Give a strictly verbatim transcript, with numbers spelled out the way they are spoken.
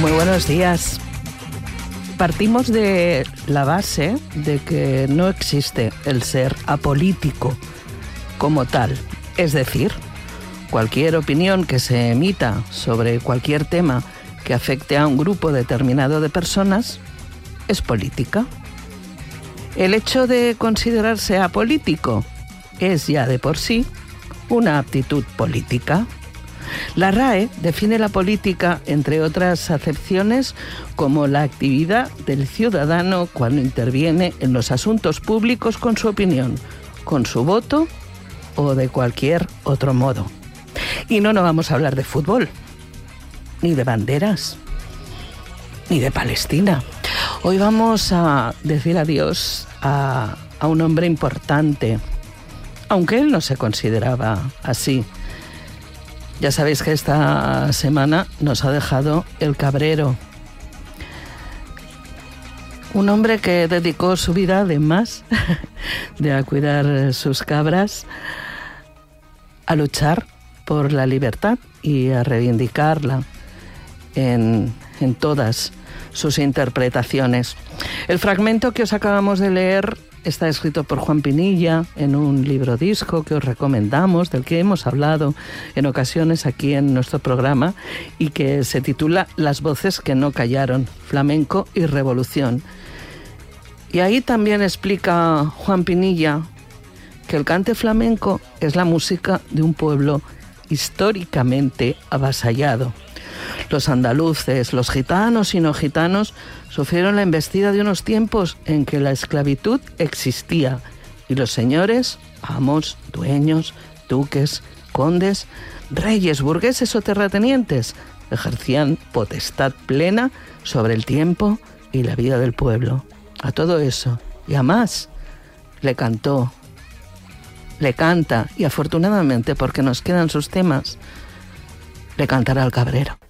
Muy buenos días. Partimos de la base de que no existe el ser apolítico como tal. Es decir, cualquier opinión que se emita sobre cualquier tema que afecte a un grupo determinado de personas es política. El hecho de considerarse apolítico es ya de por sí una aptitud política. La R A E define la política, entre otras acepciones, como la actividad del ciudadano cuando interviene en los asuntos públicos con su opinión, con su voto o de cualquier otro modo. Y no, no vamos a hablar de fútbol, ni de banderas, ni de Palestina. Hoy vamos a decir adiós a, a un hombre importante, aunque él no se consideraba así. Ya sabéis que esta semana nos ha dejado el Cabrero. Un hombre que dedicó su vida, además de a cuidar sus cabras, a luchar por la libertad y a reivindicarla en, en todas sus interpretaciones. El fragmento que os acabamos de leer está escrito por Juan Pinilla en un libro disco que os recomendamos, del que hemos hablado en ocasiones aquí en nuestro programa y que se titula Las voces que no callaron, flamenco y revolución. Y ahí también explica Juan Pinilla que el cante flamenco es la música de un pueblo históricamente avasallado. Los andaluces, los gitanos y no gitanos sufrieron la embestida de unos tiempos en que la esclavitud existía y los señores, amos, dueños, duques, condes, reyes, burgueses o terratenientes ejercían potestad plena sobre el tiempo y la vida del pueblo. A todo eso y a más le cantó, le canta y afortunadamente, porque nos quedan sus temas, le cantará al Cabrero.